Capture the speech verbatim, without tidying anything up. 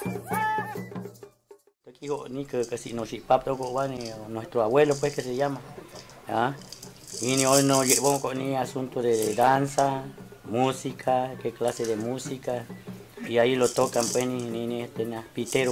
Aquí ni que casi no si papá nuestro abuelo pues que se llama, ¿ah? Y hoy nos llevó con el asunto de danza, música, qué clase de música, y ahí lo tocan pues ni ni ni este pitero.